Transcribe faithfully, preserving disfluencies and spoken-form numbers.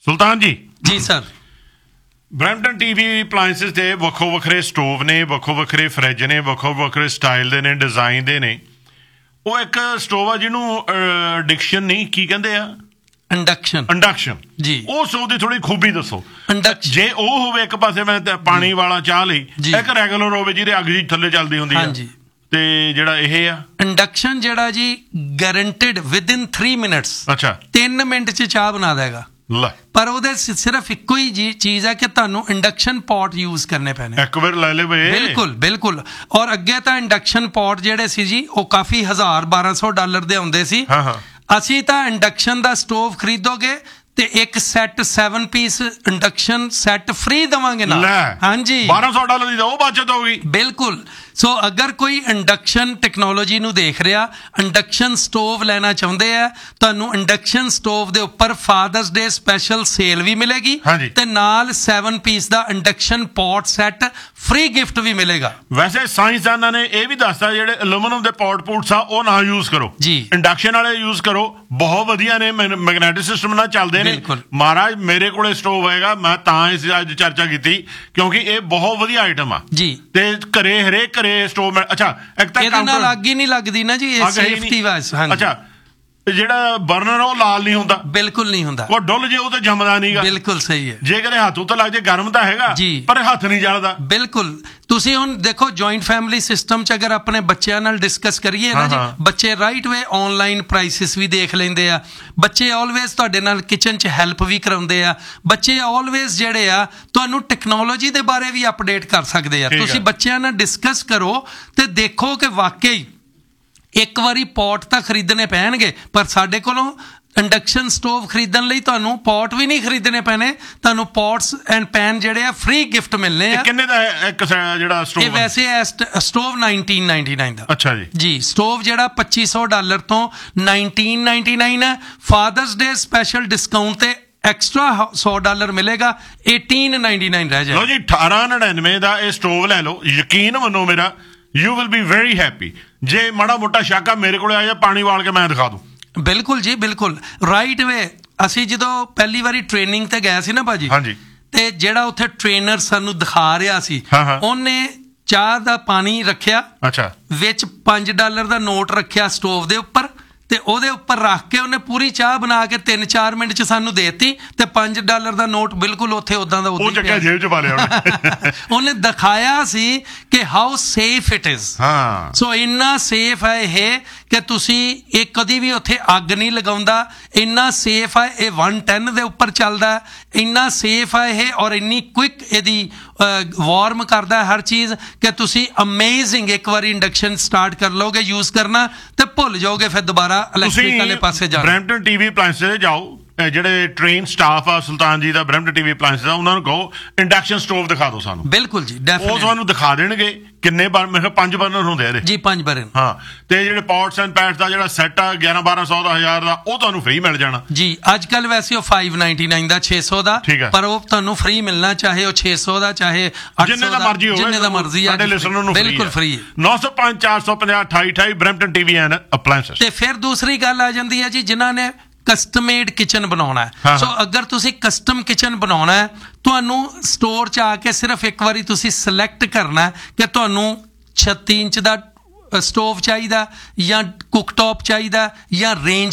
ਸੁਲਤਾਨ ਜੀ ਜੀ sir Brampton TV ਅਪਲਾਈਐਂਸਿਸ ਦੇ ਵੱਖੋ ਵੱਖਰੇ ਸਟੋਵ ਨੇ, ਵੱਖੋ ਵੱਖਰੇ ਫਰਿੱਜ ਨੇ, ਵੱਖੋ ਵੱਖਰੇ ਸਟਾਈਲ ਦੇ ਨੇ, ਡਿਜ਼ਾਈਨ ਦੇ ਨੇ। ਉਹ ਇੱਕ ਸਟੋਵ ਆ ਜਿਹਨੂੰ ਅਡਿਕਸ਼ਨ ਨਹੀਂ ਕੀ ਕਹਿੰਦੇ ਆ, ਇੰਡਕਸ਼ਨ ਇੰਡਕਸ਼ਨ ਜੀ। ਉਹ ਸਟੋਵ ਦੀ ਥੋੜੀ ਖੂਬੀ ਦੱਸੋ। ਇੰਡਕਸ਼ਨ ਜੇ ਉਹ ਹੋਵੇ ਇੱਕ ਪਾਸੇ ਮੈਂ ਪਾਣੀ ਵਾਲਾ ਚਾਹ ਲਈ, ਇੱਕ ਰੈਗੂਲਰ ਹੋਵੇ ਜਿਹਦੇ ਅੱਗ ਜੀ ਥੱਲੇ ਚੱਲਦੀ ਹੁੰਦੀ ਆ, ਤੇ ਜਿਹੜਾ ਇਹ ਆ ਇੰਡਕਸ਼ਨ ਜਿਹੜਾ ਜੀ ਗਾਰੰਟਿਡ ਵਿਦਿਨ ਥ੍ਰੀ ਮਿੰਟਸ ਅੱਛਾ ਤਿੰਨ ਮਿੰਟ ਚ ਚਾਹ ਬਣਾ ਦੇਗਾ। ਪਰ ਉਹਦੇ ਸਿਰਫ ਇੱਕੋ ਹੀ ਜੀ ਚੀਜ਼ ਹੈ ਕਿ ਤੁਹਾਨੂੰ ਇੰਡਕਸ਼ਨ ਪੌਟ ਯੂਜ਼ ਕਰਨੇ ਪੈਣੇ। ਇੱਕ ਵਾਰ ਲੈ ਲੈ ਬਈ। ਬਿਲਕੁਲ ਬਿਲਕੁਲ। ਔਰ ਅੱਗੇ ਤਾਂ ਇੰਡਕਸ਼ਨ ਪੌਟ ਜਿਹੜੇ ਸੀ ਜੀ ਉਹ ਕਾਫੀ ਹਜ਼ਾਰ ਬਾਰਾਂ ਸੌ ਡਾਲਰ ਦੇ ਆਉਂਦੇ ਸੀ। ਅਸੀਂ ਤਾਂ ਇੰਡਕਸ਼ਨ ਦਾ ਸਟੋਵ ਖਰੀਦੋਗੇ ਤੇ ਇੱਕ set seven piece induction set free ਦੇਵਾਂਗੇ ਨਾਲ। ਹਾਂਜੀ ਬਾਰਾਂ ਸੌ ਡਾਲਰ ਦੀ ਉਹ ਬਚਤ ਹੋਗੀ। ਬਿਲਕੁਲ। ਸੋ ਅਗਰ ਕੋਈ ਇੰਡਕਸ਼ਨ ਟੈਕਨੋਲੋਜੀ ਨੂੰ ਦੇਖ ਰਿਹਾ, ਇੰਡਕਸ਼ਨ ਸਟੋਵ ਲੈਣਾ ਚਾਹੁੰਦੇ ਆ, ਤੁਹਾਨੂੰ ਇੰਡਕਸ਼ਨ ਸਟੋਵ ਦੇ ਉੱਪਰ ਫਾਦਰਸ ਡੇ ਸਪੈਸ਼ਲ ਸੇਲ ਵੀ ਮਿਲੇਗੀ ਤੇ ਨਾਲ ਸੈਵਨ ਪੀਸ ਦਾ induction pot set free gift ਵੀ ਮਿਲੇਗਾ। ਵੈਸੇ ਸਾਇੰਸਦਾਨਾਂ ਨੇ ਇਹ ਵੀ ਦੱਸਦਾ ਜਿਹੜੇ ਐਲੂਮੀਨੀਅਮ ਦੇ ਪੌਟ ਪੂਟਸ ਆ ਉਹ ਨਾ ਯੂਜ਼ ਕਰੋ ਜੀ, ਇੰਡਕਸ਼ਨ ਵਾਲੇ ਯੂਜ਼ ਕਰੋ। ਬਹੁਤ ਵਧੀਆ ਨੇ, ਮੈਗਨੈਟਿਕ ਸਿਸਟਮ ਨਾਲ ਚੱਲਦੇ ਨੇ। ਮਹਾਰਾਜ ਮੇਰੇ ਕੋਲੇ ਸਟੋਵ ਹੋਏਗਾ, ਮੈਂ ਤਾਂ ਇਸ ਅੱਜ ਚਰਚਾ ਕੀਤੀ ਕਿਉਂਕਿ ਇਹ ਬਹੁਤ ਵਧੀਆ ਆਈਟਮ ਆ ਜੀ। ਤੇ ਘਰੇ ਹਰੇਕ ਸਟੋਵ ਅੱਛਾ ਇੱਕ ਤਾਂ ਇਹਦੇ ਨਾਲ ਅੱਗ ਹੀ ਨਹੀਂ ਲੱਗਦੀ ਨਾ ਜੀ, ਇਹ ਸੇਫਟੀ ਵਾਈਜ਼। ਅੱਛਾ ਜਿਹੜਾ ਬਰਨਰ ਉਹ ਲਾਲ ਨਹੀਂ ਹੁੰਦਾ, ਬਿਲਕੁਲ ਨਹੀਂ ਹੁੰਦਾ। ਉਹ ਡੁੱਲ ਜੇ ਉਹ ਤੇ ਜੰਮਦਾ ਨਹੀਂਗਾ। ਬਿਲਕੁਲ ਸਹੀ ਹੈ। ਜੇ ਕਦੇ ਹੱਥ ਉੱਤੇ ਲੱਗ ਜੇ ਗਰਮ ਤਾਂ ਹੈਗਾ ਜੀ, ਪਰ ਹੱਥ ਨਹੀਂ ਜਲਦਾ। ਬਿਲਕੁਲ। ਤੁਸੀਂ ਹੁਣ ਦੇਖੋ ਜੁਆਇੰਟ ਫੈਮਿਲੀ ਸਿਸਟਮ ਚ ਅਗਰ ਆਪਣੇ ਬੱਚਿਆਂ ਨਾਲ ਡਿਸਕਸ ਕਰੀਏ ਨਾ ਜੀ, ਬੱਚੇ ਰਾਈਟ ਵੇ ਆਨਲਾਈਨ ਪ੍ਰਾਈਸਿਸ ਵੀ ਦੇਖ ਲੈਂਦੇ ਆ, ਬੱਚੇ ਆਲਵੇਜ਼ ਤੁਹਾਡੇ ਨਾਲ ਕਿਚਨ ਚ ਹੈਲਪ ਵੀ ਕਰਾਉਂਦੇ ਆ, ਬੱਚੇ ਆਲਵੇਜ਼ ਜਿਹੜੇ ਆ ਤੁਹਾਨੂੰ ਟੈਕਨੋਲੋਜੀ ਦੇ ਬਾਰੇ ਵੀ ਅਪਡੇਟ ਕਰ ਸਕਦੇ ਆ। ਤੁਸੀਂ ਬੱਚਿਆਂ ਨਾਲ ਡਿਸਕਸ ਕਰੋ ਤੇ ਦੇਖੋ ਕਿ ਵਾਕਈ ਇੱਕ ਵਾਰੀ ਪੌਟ ਤਾਂ ਖਰੀਦਣੇ ਪੈਣਗੇ, ਪਰ ਸਾਡੇ ਕੋਲੋਂ ਇੰਡਕਸ਼ਨ ਸਟੋਵ ਖਰੀਦਣ ਲਈ ਤੁਹਾਨੂੰ ਪੌਟ ਵੀ ਨਹੀਂ ਖਰੀਦਣੇ ਪੈਣੇ, ਤੁਹਾਨੂੰ ਪੌਟਸ ਐਂਡ ਪੈਨ ਜਿਹੜੇ ਆ ਫ੍ਰੀ ਗਿਫਟ ਮਿਲਨੇ ਆ। ਕਿੰਨੇ ਦਾ ਇੱਕ ਜਿਹੜਾ ਸਟੋਵ? ਇਹ ਵੈਸੇ ਸਟੋਵ ਨਾਈਨਟੀਨ ਨਾਈਨਟੀ ਨਾਈਨ ਦਾ। ਅੱਛਾ ਜੀ ਜੀ। ਸਟੋਵ ਜਿਹੜਾ ਪੱਚੀ ਸੌ ਡਾਲਰ ਤੋਂ ਨਾਈਨਟੀਨ ਨਾਈਨਟੀ ਨਾਈਨ ਹੈ। ਫਾਦਰਸ ਡੇ ਸਪੈਸ਼ਲ ਡਿਸਕਾਊਂਟ ਤੇ ਐਕਸਟਰਾ ਸੌ ਡਾਲਰ ਮਿਲੇਗਾ, eighteen ninety-nine ਰਹਿ ਜਾਏ। ਲਓ ਜੀ ਅਠਾਰਾਂ ਨੜਿਨਵੇਂ ਦਾ ਇਹ ਸਟੋਵ ਲੈ ਲਓ, ਯਕੀਨ ਮੰਨੋ ਮੇਰਾ, you will be very happy. ਜੇ ਮਾੜਾ ਮੋਟਾ ਸ਼ੱਕ ਆ ਮੇਰੇ ਕੋਲ ਆ ਜਾ, ਪਾਣੀ ਵਾਲ ਕੇ ਮੈਂ ਦਿਖਾ ਦੂੰ। ਬਿਲਕੁਲ ਜੀ ਬਿਲਕੁਲ ਰਾਈਟ ਵੇ। ਅਸੀਂ ਜਦੋਂ ਪਹਿਲੀ ਵਾਰੀ ਟ੍ਰੇਨਿੰਗ ਤੇ ਗਏ ਸੀ ਨਾ ਭਾਜੀ, ਹਾਂਜੀ, ਤੇ ਜਿਹੜਾ ਉੱਥੇ ਟ੍ਰੇਨਰ ਸਾਨੂੰ ਦਿਖਾ ਰਿਹਾ ਸੀ, ਉਹਨੇ ਚਾਹ ਦਾ ਪਾਣੀ ਰੱਖਿਆ, ਅੱਛਾ, ਵਿੱਚ ਪੰਜ ਡਾਲਰ ਦਾ ਨੋਟ ਰੱਖਿਆ ਸਟੋਵ ਦੇ ਉੱਪਰ, ਤੇ ਉਹਦੇ ਉੱਪਰ ਰੱਖ ਕੇ ਉਹਨੇ ਪੂਰੀ ਚਾਹ ਬਣਾ ਕੇ ਤਿੰਨ ਚਾਰ ਮਿੰਟ ਚ ਸਾਨੂੰ ਦੇਤੀ, ਤੇ ਪੰਜ ਡਾਲਰ ਦਾ ਨੋਟ ਬਿਲਕੁਲ ਉੱਥੇ ਉਦਾਂ ਦਾ ਉਦਾਂ ਹੀ ਜੇਬ ਚ ਪਾ ਲਿਆ। ਉਹਨੇ ਦਿਖਾਇਆ ਸੀ ਕਿ ਹਾਊ ਸੇਫ ਇਟ ਇਜ਼। ਹਾਂ, ਸੋ ਇੰਨਾ ਸੇਫ ਹੈ ਇਹ ਕਿ ਤੁਸੀਂ ਇਹ ਕਦੀ ਵੀ ਉੱਥੇ ਅੱਗ ਨਹੀਂ ਲਗਾਉਂਦਾ। ਇੰਨਾ ਸੇਫ ਹੈ ਇਹ, one ten ਦੇ ਉੱਪਰ ਚੱਲਦਾ, ਇੰਨਾ ਸੇਫ ਹੈ ਇਹ, ਔਰ ਇੰਨੀ ਕੁਇਕ ਇਹਦੀ ਵਾਰਮ ਕਰਦਾ ਹਰ ਚੀਜ਼ ਕਿ ਤੁਸੀਂ ਅਮੇਜ਼ਿੰਗ ਇੱਕ ਵਾਰੀ ਇੰਡਕਸ਼ਨ ਸਟਾਰਟ ਕਰ ਲਓਗੇ ਯੂਜ਼ ਕਰਨਾ ਤੇ ਭੁੱਲ ਜਾਓਗੇ ਫਿਰ ਦੁਬਾਰਾ ਇਲੈਕਟ੍ਰਿਕ ਵਾਲੇ ਪਾਸੇ ਜਾਣਾ। ਬਰੈਂਪਟਨ ਟੀਵੀ ਅਪਲਾਈਐਂਸਿਸ ਜਾਓ, ਜਿਹੜੇ ਟ੍ਰੇਨ ਸਟਾਫ ਆ ਸੁਲਤਾਨ ਜੀ ਦਾ ਬਰੈਂਪਟਨ ਟੀਵੀ ਅਪਲਾਈਐਂਸਿਸ ਦਾ, ਉਹਨਾਂ ਨੂੰ ਕਹੋ ਇੰਡਕਸ਼ਨ ਸਟੋਵ ਦਿਖਾ ਦਿਓ ਸਾਨੂੰ। ਬਿਲਕੁਲ ਜੀ, ਉਹ ਤੁਹਾਨੂੰ ਦਿਖਾ ਦੇਣਗੇ ਕਿੰਨੇ ਬਰ ਮੇਰੇ ਪੰਜ ਬਰਨਰ ਹੁੰਦੇ ਆ ਇਹਦੇ ਜੀ, ਪੰਜ ਬਰਨਰ। ਹਾਂ, ਤੇ ਜਿਹੜੇ ਪੌਟਸ ਐਂਡ ਪੈਨਸ ਦਾ ਜਿਹੜਾ ਸੈੱਟ ਆ ਗਿਆਰਾਂ ਬਾਰਾਂ ਸੌ ਦਾ, ਹਜ਼ਾਰ ਦਾ, ਉਹ ਤੁਹਾਨੂੰ ਫ੍ਰੀ ਮਿਲ ਜਾਣਾ ਜੀ। ਅੱਜ ਕੱਲ ਵੈਸੇ ਉਹ five ninety-nine ਦਾ, ਛੇ ਸੌ ਦਾ, ਪਰ ਉਹ ਤੁਹਾਨੂੰ ਫ੍ਰੀ ਮਿਲਣਾ, ਚਾਹੇ ਉਹ ਛੇ ਸੌ ਦਾ, ਚਾਹੇ ਜਿੰਨੇ ਦਾ ਮਰਜ਼ੀ ਹੋਵੇ, ਜਿੰਨੇ ਦਾ ਮਰਜ਼ੀ। ਸਾਡੇ ਲਿਸਨਰ ਨੂੰ ਬਿਲਕੁਲ ਫ੍ਰੀ ਹੈ। ਨੌ ਸੌ ਪੰਜ ਚਾਰ ਸੌ ਪੰਜਾਹ ਅਠਾਈ ਅਠਾਈ ਬਰੈਂਪਟਨ ਟੀਵੀ ਐਂਡ ਅਪਲਾਈਐਂਸਿਸ। ਤੇ ਫਿਰ ਦੂਸਰੀ ਗੱਲ ਆ ਜਾਂਦੀ ਹੈ ਜੀ, ਜਿਨ੍ਹਾਂ ਨੇ ਕਸਟਮੇਡ ਕਿਚਨ ਬਣਾਉਣਾ ਹੈ। ਸੋ ਅਗਰ ਤੁਸੀਂ ਕਸਟਮ ਕਿਚਨ ਬਣਾਉਣਾ ਹੈ, ਤੁਹਾਨੂੰ ਸਟੋਰ 'ਚ ਆ ਕੇ ਸਿਰਫ ਇੱਕ ਵਾਰੀ ਤੁਸੀਂ ਸਿਲੈਕਟ ਕਰਨਾ ਕਿ ਤੁਹਾਨੂੰ ਛੱਤੀ ਇੰਚ ਦਾ ਸਟੋਵ ਚਾਹੀਦਾ ਜਾਂ ਕੁੱਕ ਟੌਪ ਚਾਹੀਦਾ ਜਾਂ ਰੇਂਜ